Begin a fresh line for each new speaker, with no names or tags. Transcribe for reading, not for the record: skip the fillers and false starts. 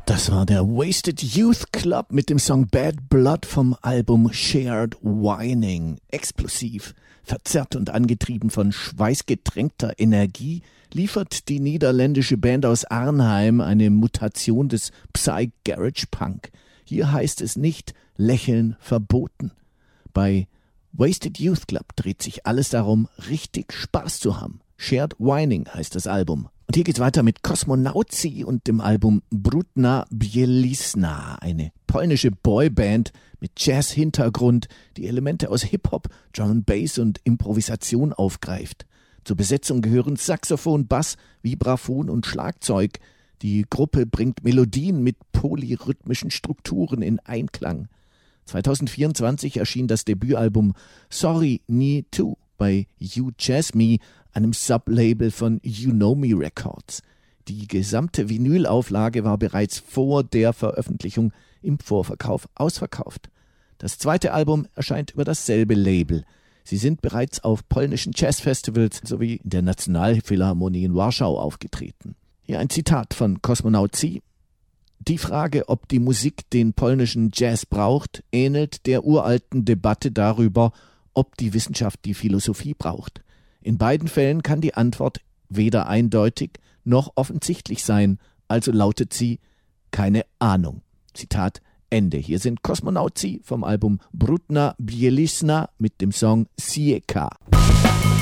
Das war der Wasted Youth Club mit dem Song Bad Blood vom Album Shared Whining. Explosiv, verzerrt und angetrieben von schweißgetränkter Energie liefert die niederländische Band aus Arnheim eine Mutation des Psy-Garage-Punk. Hier heißt es nicht Lächeln verboten. Bei Wasted Youth Club dreht sich alles darum, richtig Spaß zu haben. Shared Whining heißt das Album. Und hier geht's weiter mit Kosmonauci und dem Album Brudna Bielizna, eine polnische Boyband mit Jazz-Hintergrund, die Elemente aus Hip-Hop, Drum and Bass und Improvisation aufgreift. Zur Besetzung gehören Saxophon, Bass, Vibraphon und Schlagzeug. Die Gruppe bringt Melodien mit polyrhythmischen Strukturen in Einklang. 2024 erschien das Debütalbum Sorry Me Too bei You Jazz Me, einem Sublabel von You Know Me Records. Die gesamte Vinylauflage war bereits vor der Veröffentlichung im Vorverkauf ausverkauft. Das zweite Album erscheint über dasselbe Label. Sie sind bereits auf polnischen Jazzfestivals sowie in der Nationalphilharmonie in Warschau aufgetreten. Hier ein Zitat von Kosmonauci. Die Frage, ob die Musik den polnischen Jazz braucht, ähnelt der uralten Debatte darüber, ob die Wissenschaft die Philosophie braucht. In beiden Fällen kann die Antwort weder eindeutig noch offensichtlich sein, also lautet sie keine Ahnung. Zitat Ende. Hier sind Kosmonauci vom Album Brudna Bielizna mit dem Song Sieka.